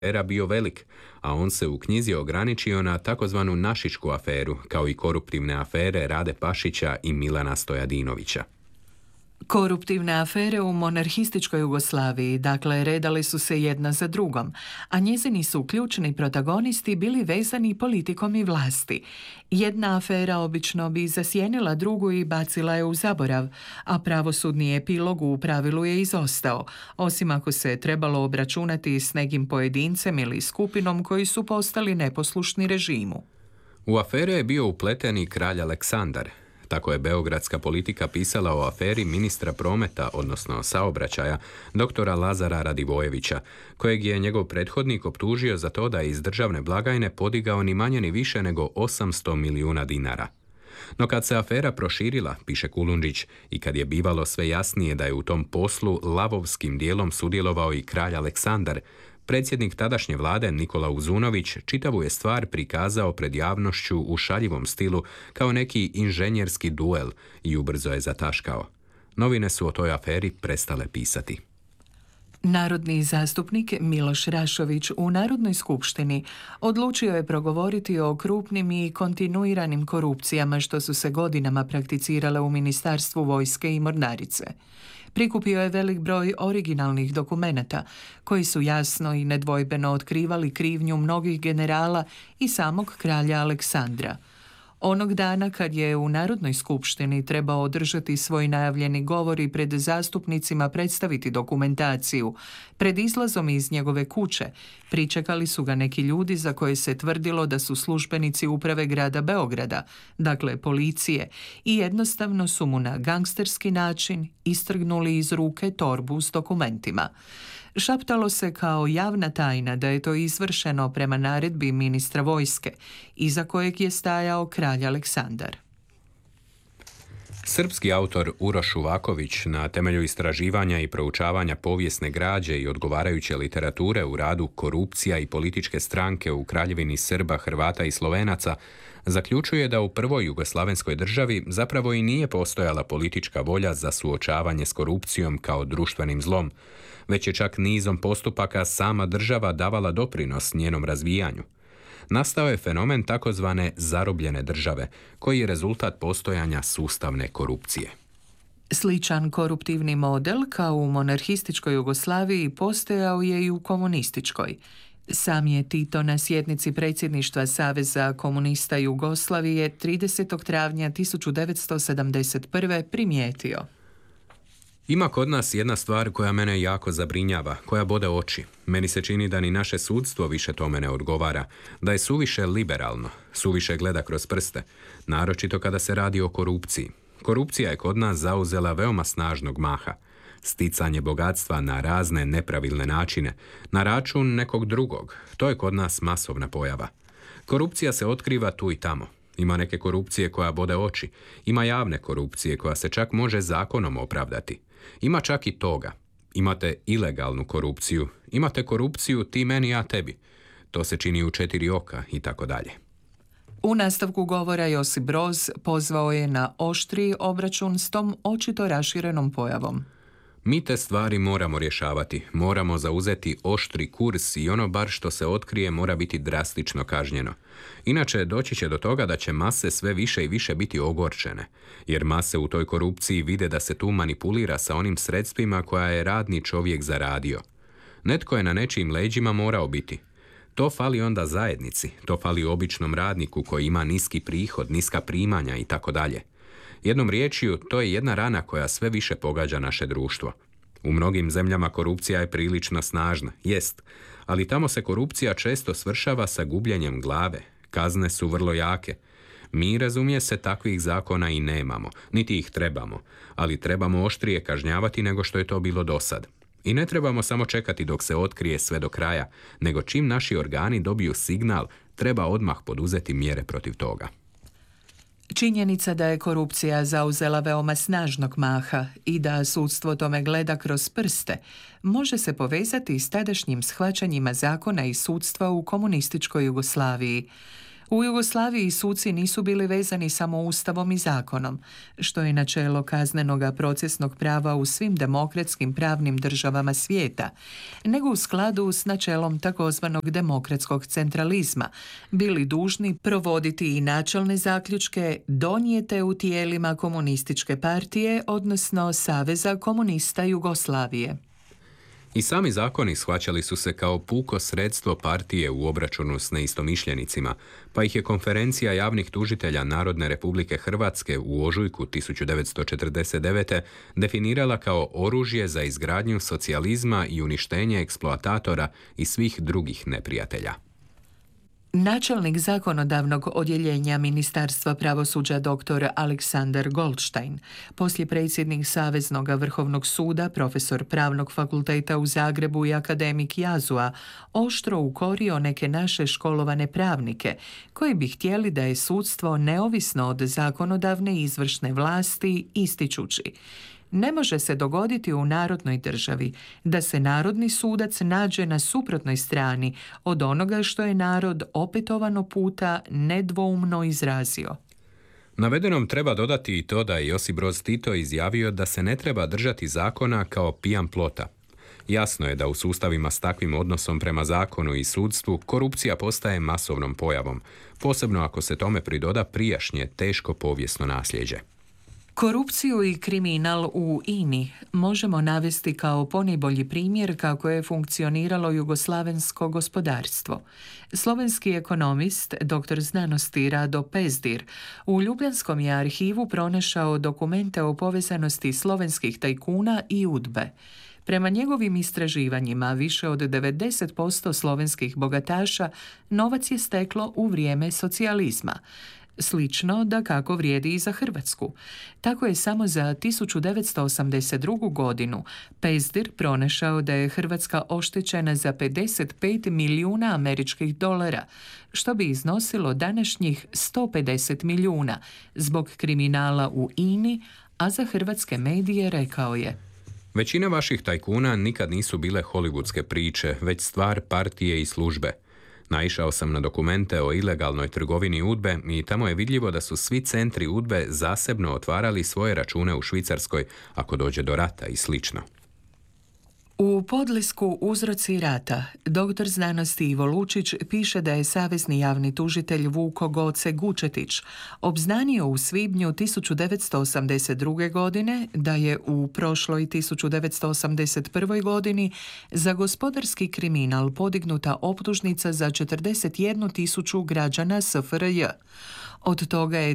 afera bio velik, a on se u knjizi ograničio na takozvanu Našičku aferu, kao i koruptivne afere Rade Pašića i Milana Stojadinovića. Koruptivne afere u monarhističkoj Jugoslaviji, dakle, redale su se jedna za drugom, a njezini su ključni protagonisti bili vezani politikom i vlasti. Jedna afera obično bi zasjenila drugu i bacila je u zaborav, a pravosudni epilog u pravilu je izostao, osim ako se trebalo obračunati s nekim pojedincem ili skupinom koji su postali neposlušni režimu. U afere je bio upleten i kralj Aleksandar. Tako je beogradska politika pisala o aferi ministra prometa, odnosno saobraćaja, doktora Lazara Radivojevića, kojeg je njegov prethodnik optužio za to da je iz državne blagajne podigao ni manje ni više nego 800 milijuna dinara. No kad se afera proširila, piše Kulundžić, i kad je bivalo sve jasnije da je u tom poslu lavovskim dijelom sudjelovao i kralj Aleksandar, predsjednik tadašnje vlade Nikola Uzunović čitavu je stvar prikazao pred javnošću u šaljivom stilu kao neki inženjerski duel i ubrzo je zataškao. Novine su o toj aferi prestale pisati. Narodni zastupnik Miloš Rašović u Narodnoj skupštini odlučio je progovoriti o krupnim i kontinuiranim korupcijama što su se godinama prakticirale u Ministarstvu vojske i mornarice. Prikupio je velik broj originalnih dokumenata koji su jasno i nedvojbeno otkrivali krivnju mnogih generala i samog kralja Aleksandra. Onog dana kad je u Narodnoj skupštini trebao održati svoj najavljeni govor i pred zastupnicima predstaviti dokumentaciju, pred izlazom iz njegove kuće pričekali su ga neki ljudi za koje se tvrdilo da su službenici uprave grada Beograda, dakle policije, i jednostavno su mu na gangsterski način istrgnuli iz ruke torbu s dokumentima. Šaptalo se kao javna tajna da je to izvršeno prema naredbi ministra vojske, iza kojeg je stajao kralj Aleksandar. Srpski autor Uroš Uvaković na temelju istraživanja i proučavanja povijesne građe i odgovarajuće literature u radu Korupcija i političke stranke u Kraljevini Srba, Hrvata i Slovenaca zaključuje da u prvoj jugoslavenskoj državi zapravo i nije postojala politička volja za suočavanje s korupcijom kao društvenim zlom, već je čak nizom postupaka sama država davala doprinos njenom razvijanju. Nastao je fenomen takozvane zarobljene države, koji je rezultat postojanja sustavne korupcije. Sličan koruptivni model kao u monarhističkoj Jugoslaviji postojao je i u komunističkoj. Sam je Tito na sjednici predsjedništva Saveza komunista Jugoslavije 30. travnja 1971. primijetio: Ima kod nas jedna stvar koja mene jako zabrinjava, koja bode oči. Meni se čini da ni naše sudstvo više tome ne odgovara, da je suviše liberalno, suviše gleda kroz prste, naročito kada se radi o korupciji. Korupcija je kod nas zauzela veoma snažnog maha. Sticanje bogatstva na razne nepravilne načine, na račun nekog drugog, to je kod nas masovna pojava. Korupcija se otkriva tu i tamo. Ima neke korupcije koja bode oči, ima javne korupcije koja se čak može zakonom opravdati. Ima čak i toga. Imate ilegalnu korupciju, imate korupciju ti meni, ja tebi. To se čini u 4 oka i tako dalje. U nastavku govora Josip Broz pozvao je na oštriji obračun s tom očito raširenom pojavom. Mi te stvari moramo rješavati, moramo zauzeti oštri kurs i ono bar što se otkrije mora biti drastično kažnjeno. Inače doći će do toga da će mase sve više i više biti ogorčene, jer mase u toj korupciji vide da se tu manipulira sa onim sredstvima koja je radni čovjek zaradio. Netko je na nečijim leđima morao biti. To fali onda zajednici, to fali običnom radniku koji ima niski prihod, niska primanja i tako dalje. Jednom riječju, to je jedna rana koja sve više pogađa naše društvo. U mnogim zemljama korupcija je prilično snažna, jest, ali tamo se korupcija često svršava sa gubljenjem glave, kazne su vrlo jake. Mi, razumije se, takvih zakona i nemamo, niti ih trebamo, ali trebamo oštrije kažnjavati nego što je to bilo dosad. I ne trebamo samo čekati dok se otkrije sve do kraja, nego čim naši organi dobiju signal, treba odmah poduzeti mjere protiv toga. Činjenica da je korupcija zauzela veoma snažnog maha i da sudstvo tome gleda kroz prste može se povezati s tadašnjim shvaćanjima zakona i sudstva u komunističkoj Jugoslaviji. U Jugoslaviji suci nisu bili vezani samo ustavom i zakonom, što je načelo kaznenoga procesnog prava u svim demokratskim pravnim državama svijeta, nego u skladu s načelom takozvanog demokratskog centralizma, bili dužni provoditi i načelne zaključke donijete u tijelima komunističke partije, odnosno Saveza komunista Jugoslavije. I sami zakoni shvaćali su se kao puko sredstvo partije u obračunu s neistomišljenicima, pa ih je Konferencija javnih tužitelja Narodne Republike Hrvatske u ožujku 1949. definirala kao oružje za izgradnju socijalizma i uništenje eksploatatora i svih drugih neprijatelja. Načelnik zakonodavnog odjeljenja Ministarstva pravosuđa dr. Aleksandar Goldstein, poslije predsjednik Saveznog vrhovnog suda, profesor Pravnog fakulteta u Zagrebu i akademik Jazua, oštro ukorio neke naše školovane pravnike, koji bi htjeli da je sudstvo neovisno od zakonodavne i izvršne vlasti, ističući: ne može se dogoditi u narodnoj državi da se narodni sudac nađe na suprotnoj strani od onoga što je narod opetovano puta nedvoumno izrazio. Navedenom treba dodati i to da je Josip Broz Tito izjavio da se ne treba držati zakona kao pijan plota. Jasno je da u sustavima s takvim odnosom prema zakonu i sudstvu korupcija postaje masovnom pojavom, posebno ako se tome pridoda prijašnje teško povijesno nasljeđe. Korupciju i kriminal u INI možemo navesti kao ponajbolji primjer kako je funkcioniralo jugoslavensko gospodarstvo. Slovenski ekonomist, doktor znanosti Rado Pezdir, u Ljubljanskom je arhivu pronašao dokumente o povezanosti slovenskih tajkuna i UDBE. Prema njegovim istraživanjima, više od 90% slovenskih bogataša novac je steklo u vrijeme socijalizma. Slično da kako vrijedi i za Hrvatsku. Tako je samo za 1982. godinu Pezdir pronašao da je Hrvatska oštećena za 55 milijuna američkih dolara, što bi iznosilo današnjih 150 milijuna zbog kriminala u INI, a za hrvatske medije rekao je: većina vaših tajkuna nikad nisu bile hollywoodske priče, već stvar partije i službe. Naišao sam na dokumente o ilegalnoj trgovini UDBE i tamo je vidljivo da su svi centri UDBE zasebno otvarali svoje račune u Švicarskoj ako dođe do rata i slično. U podlisku Uzroci rata, doktor znanosti Ivo Lučić piše da je savezni javni tužitelj Vuko Goce Gučetić obznanio u svibnju 1982. godine da je u prošloj 1981. godini za gospodarski kriminal podignuta optužnica za 41.000 građana SFRJ. Od toga je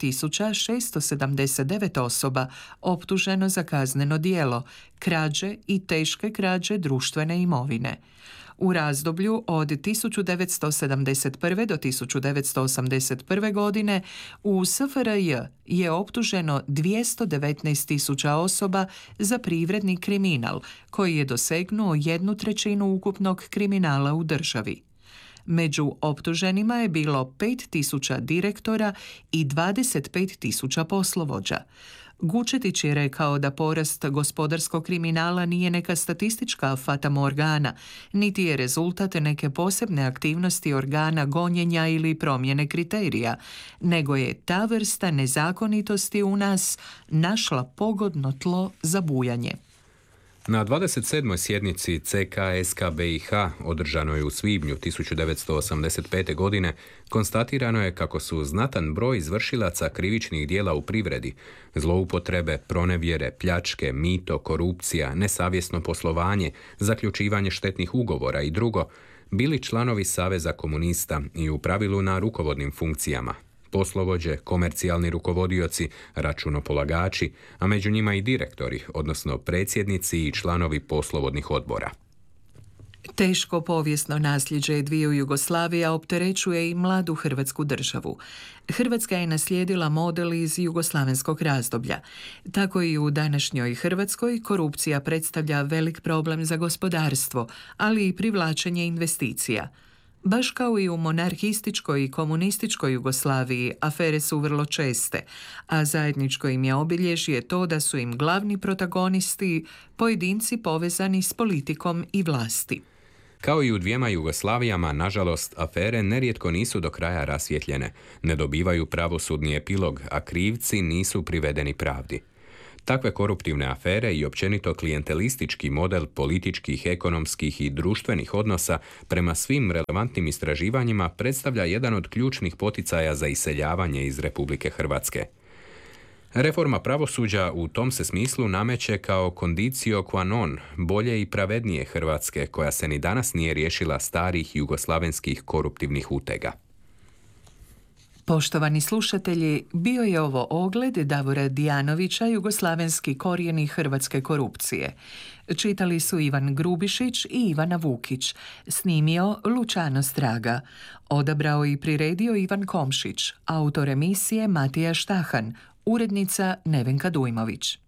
10.679 osoba optuženo za kazneno djelo, krađe i teške krađe društvene imovine. U razdoblju od 1971. do 1981. godine u SFRJ je optuženo 219.000 osoba za privredni kriminal, koji je dosegnuo 1/3 ukupnog kriminala u državi. Među optuženima je bilo 5.000 direktora i 25.000 poslovođa. Gučetić je rekao da porast gospodarskog kriminala nije neka statistička fatamorgana, niti je rezultat neke posebne aktivnosti organa gonjenja ili promjene kriterija, nego je ta vrsta nezakonitosti u nas našla pogodno tlo za bujanje. Na 27. sjednici CK-SK BiH, održanoj u svibnju 1985. godine, konstatirano je kako su znatan broj izvršilaca krivičnih djela u privredi, zloupotrebe, pronevjere, pljačke, mito, korupcija, nesavjesno poslovanje, zaključivanje štetnih ugovora i drugo, bili članovi Saveza komunista i u pravilu na rukovodnim funkcijama. Poslovođe, komercijalni rukovodioci, računopolagači, a među njima i direktori, odnosno predsjednici i članovi poslovodnih odbora. Teško povijesno nasljeđe dviju Jugoslavija opterećuje i mladu Hrvatsku državu. Hrvatska je naslijedila model iz jugoslavenskog razdoblja. Tako i u današnjoj Hrvatskoj korupcija predstavlja velik problem za gospodarstvo, ali i privlačenje investicija. Baš kao i u monarhističkoj i komunističkoj Jugoslaviji, afere su vrlo česte, a zajedničko im je obilježje to da su im glavni protagonisti pojedinci povezani s politikom i vlasti. Kao i u dvijema Jugoslavijama, nažalost, afere nerijetko nisu do kraja rasvjetljene, ne dobivaju pravosudni epilog, a krivci nisu privedeni pravdi. Takve koruptivne afere i općenito klijentelistički model političkih, ekonomskih i društvenih odnosa prema svim relevantnim istraživanjima predstavlja jedan od ključnih poticaja za iseljavanje iz Republike Hrvatske. Reforma pravosuđa u tom se smislu nameće kao condicio qua non bolje i pravednije Hrvatske, koja se ni danas nije riješila starih jugoslavenskih koruptivnih utega. Poštovani slušatelji, bio je ovo ogled Davora Dijanovića, jugoslavenski korijeni hrvatske korupcije. Čitali su Ivan Grubišić i Ivana Vukić, snimio Lučano Straga, odabrao i priredio Ivan Komšić, autor emisije Matija Štahan, urednica Nevenka Dujmović.